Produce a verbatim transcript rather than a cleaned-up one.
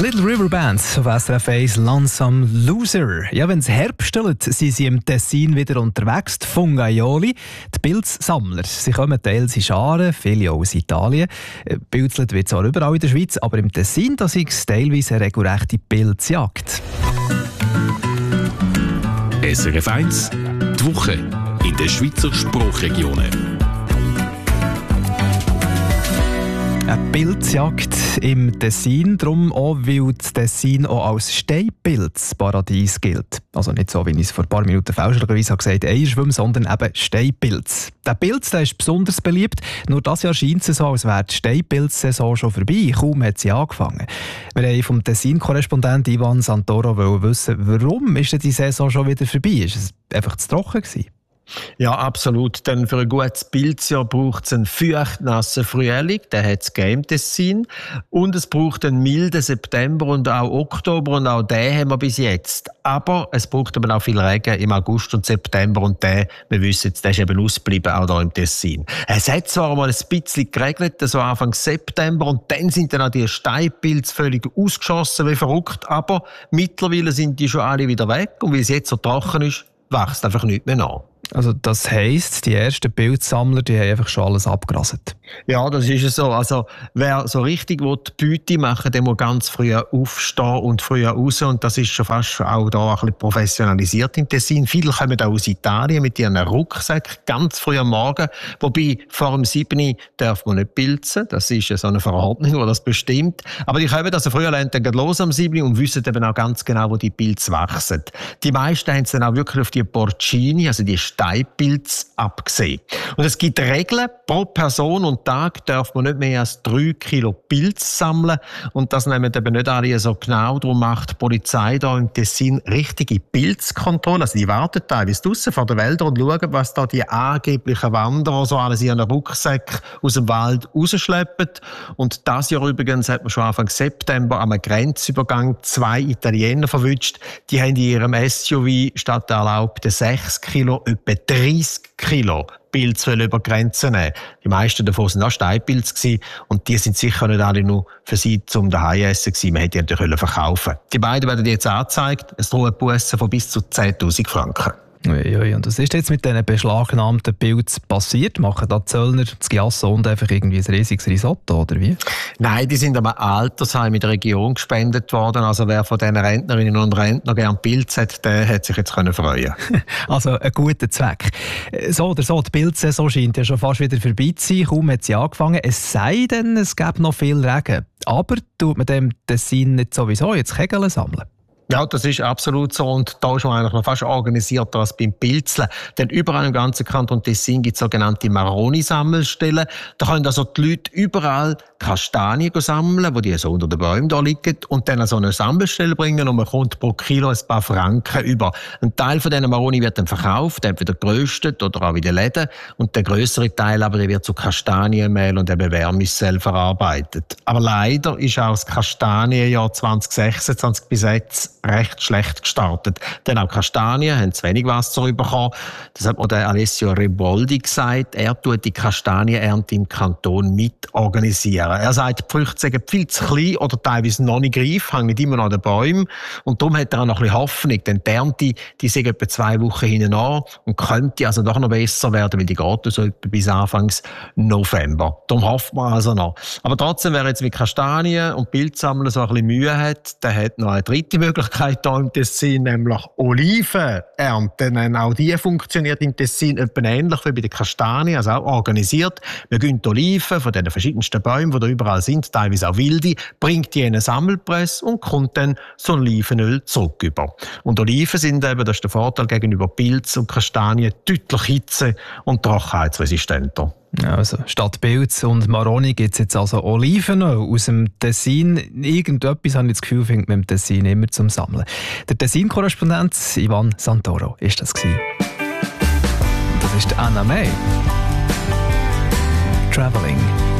Little River Band auf S R F eins Lonesome Loser. Ja, wenn es herbstelt, sind sie im Tessin wieder unterwegs. Die Fungaioli, die Pilzsammler. Sie kommen teils in Scharen, viele auch aus Italien. Pilzelt wird zwar überall in der Schweiz, aber im Tessin da ist es teilweise eine regelrechte Pilzjagd. S R F eins, die Woche in den Schweizer Sprachregionen. Eine Pilzjagd im Tessin, darum auch, weil das Tessin auch als Steinpilzparadies gilt. Also nicht so, wie ich es vor ein paar Minuten fälschlicherweise gesagt habe, Eierschwimm, sondern eben Steinpilz. Der Pilz der ist besonders beliebt, nur das Jahr scheint es so, als wäre die Steinpilzsaison schon vorbei. Kaum hat sie angefangen. Wir wollten vom Tessin-Korrespondent Ivan Santoro wissen, warum ist denn die Saison schon wieder vorbei? Ist es einfach zu trocken gewesen? Ja, absolut. Denn für ein gutes Pilzjahr braucht es einen feuchtnassen Frühling, der hat es im Tessin. Und es braucht einen milden September und auch Oktober und auch den haben wir bis jetzt. Aber es braucht aber auch viel Regen im August und September und der, wir wissen jetzt, der ist eben ausgeblieben, auch hier im Tessin. Es hat zwar mal ein bisschen geregnet, so Anfang September, und dann sind dann auch die Steinpilze völlig ausgeschossen wie verrückt, aber mittlerweile sind die schon alle wieder weg und weil es jetzt so trocken ist, wächst einfach nichts mehr nach. Also das heisst, die ersten Pilzsammler, die haben einfach schon alles abgerasselt. Ja, das ist es so. Also wer so richtig will, die Beute machen, der muss ganz früh aufstehen und früh raus. Und das ist schon fast auch da ein bisschen professionalisiert im Tessin. Viele kommen auch aus Italien mit ihren Rucksäcken ganz früh am Morgen. Wobei vor dem sieben darf man nicht pilzen. Das ist so eine Verordnung, die das bestimmt. Aber die kommen also früher dann los am sieben und wissen eben auch ganz genau, wo die Pilze wachsen. Die meisten haben es dann auch wirklich auf die Porcini, also die Steinpilze, abgesehen. Und es gibt Regeln, pro Person und Tag darf man nicht mehr als drei Kilo Pilz sammeln. Und das nehmen eben nicht alle so genau. Darum macht die Polizei da im Tessin richtige Pilzkontrolle. Also die warten teilweise draussen vor den Wäldern und schauen, was da die angeblichen Wanderer so alles in ihren Rucksäcken aus dem Wald rausschleppen. Und das Jahr übrigens hat man schon Anfang September am Grenzübergang zwei Italiener verwünscht. Die haben in ihrem S U V statt der erlaubten sechs Kilo etwa dreißig Kilo Pilze über die Grenze nehmen. Die meisten davon waren auch Steinpilze und die sind sicher nicht alle nur für sie zum daheim essen gewesen. Man hätte die natürlich verkaufen. Die beiden werden jetzt angezeigt. Es drohen Bussen von bis zu zehntausend Franken. Ui, und was ist jetzt mit diesen beschlagnahmten Pilzen passiert? Machen da die Zöllner das Giasso und einfach irgendwie ein riesiges Risotto, oder wie? Nein, die sind aber Altersheim in der Region gespendet worden. Also wer von diesen Rentnerinnen und Rentnern gerne Pilze hat, der hat sich jetzt können freuen. Also ein guter Zweck. So oder so, die Pilzsaison scheint ja schon fast wieder vorbei zu sein. Kaum hat sie angefangen. Es sei denn, es gäbe noch viel Regen. Aber tut man dem Tessin nicht sowieso jetzt Kegeln sammeln? Ja, das ist absolut so und da schon eigentlich noch fast organisierter als beim Pilzeln. Denn überall im ganzen Kanton Tessin gibt es sogenannte Maroni-Sammelstellen. Da können also die Leute überall Kastanien sammeln, wo die so unter den Bäumen da liegen, und dann an so eine Sammelstelle bringen und man kommt pro Kilo ein paar Franken über. Ein Teil von diesen Maroni wird dann verkauft, entweder geröstet oder auch in den Läden, und der grössere Teil aber der wird zu Kastanienmehl und eben Wärmessel verarbeitet. Aber leider ist auch das Kastanienjahr zwanzig sechsundzwanzig bis jetzt recht schlecht gestartet. Denn auch Kastanien haben zu wenig Wasser bekommen. Das hat mir der Alessio Reboldi gesagt. Er tut die Kastanienernte im Kanton mitorganisieren. Er sagt, die Früchte sind viel zu klein oder teilweise noch nicht reif, hängen immer noch an den Bäumen. Und darum hat er auch noch ein bisschen Hoffnung. Denn die Ernte, die sind etwa zwei Wochen hinten an und könnte also doch noch besser werden, weil die geht so etwa bis Anfang November. Darum hofft man also noch. Aber trotzdem, wer jetzt mit Kastanien und Pilzsammeln so ein bisschen Mühe hat, der hat noch eine dritte Möglichkeit hier im Tessin, nämlich Oliven ernten. Denn auch die funktioniert im Tessin etwa ähnlich wie bei den Kastanien, also auch organisiert. Man gönnt Oliven von den verschiedensten Bäumen, die da überall sind, teilweise auch wilde, bringt die in eine Sammelpresse und kommt dann so Olivenöl zurück über. Und Oliven sind eben, das ist der Vorteil gegenüber Pilz und Kastanien, deutlich hitze- und trockenheitsresistenter. Also, statt Pilz und Maroni gibt es jetzt also Olivenöl aus dem Tessin. Irgendetwas, habe ich das Gefühl, findet man im Tessin immer zum Sammeln. Der Tessin-Korrespondent Ivan Santoro ist das gewesen. Das ist Anna May. Traveling.